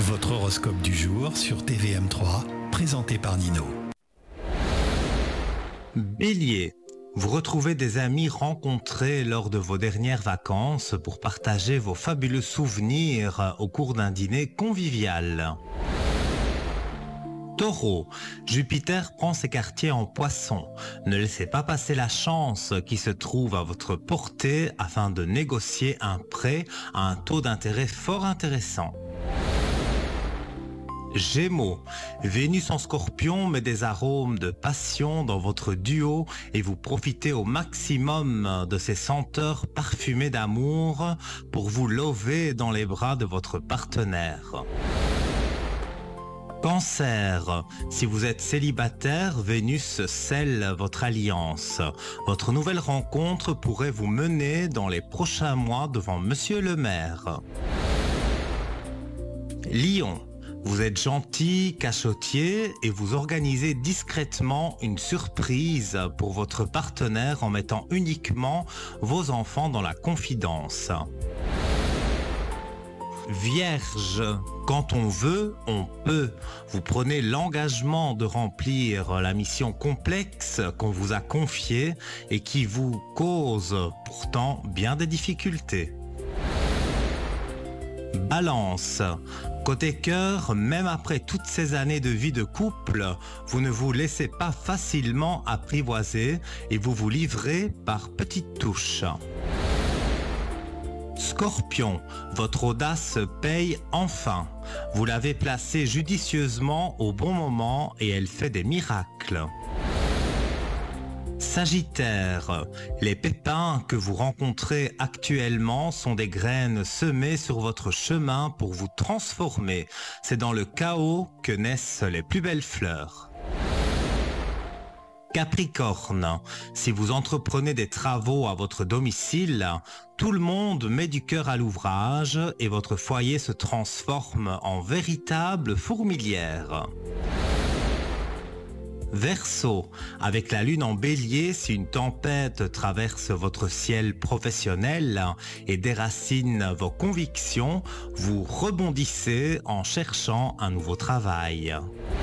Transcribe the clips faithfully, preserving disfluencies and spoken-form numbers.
Votre horoscope du jour sur T V M trois, présenté par Nino. Bélier, vous retrouvez des amis rencontrés lors de vos dernières vacances pour partager vos fabuleux souvenirs au cours d'un dîner convivial. Taureau, Jupiter prend ses quartiers en Poisson. Ne laissez pas passer la chance qui se trouve à votre portée afin de négocier un prêt à un taux d'intérêt fort intéressant. Gémeaux, Vénus en Scorpion met des arômes de passion dans votre duo et vous profitez au maximum de ces senteurs parfumées d'amour pour vous lever dans les bras de votre partenaire. Cancer, si vous êtes célibataire, Vénus scelle votre alliance. Votre nouvelle rencontre pourrait vous mener dans les prochains mois devant Monsieur le maire. Lion, vous êtes gentil, cachotier et vous organisez discrètement une surprise pour votre partenaire en mettant uniquement vos enfants dans la confidence. Vierge, quand on veut, on peut. Vous prenez l'engagement de remplir la mission complexe qu'on vous a confiée et qui vous cause pourtant bien des difficultés. Balance, côté cœur, même après toutes ces années de vie de couple, vous ne vous laissez pas facilement apprivoiser et vous vous livrez par petites touches. Scorpion, votre audace paye enfin. Vous l'avez placée judicieusement au bon moment et elle fait des miracles. Sagittaire, les pépins que vous rencontrez actuellement sont des graines semées sur votre chemin pour vous transformer. C'est dans le chaos que naissent les plus belles fleurs. Capricorne, si vous entreprenez des travaux à votre domicile, tout le monde met du cœur à l'ouvrage et votre foyer se transforme en véritable fourmilière. Verseau, avec la lune en bélier, si une tempête traverse votre ciel professionnel et déracine vos convictions, vous rebondissez en cherchant un nouveau travail.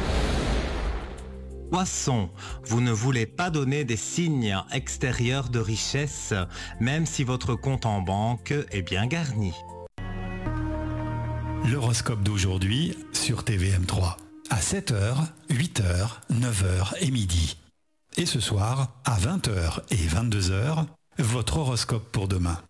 Poisson, vous ne voulez pas donner des signes extérieurs de richesse, même si votre compte en banque est bien garni. L'horoscope d'aujourd'hui sur T V M trois. À sept heures, huit heures, neuf heures et midi. Et ce soir, à vingt heures et vingt-deux heures, votre horoscope pour demain.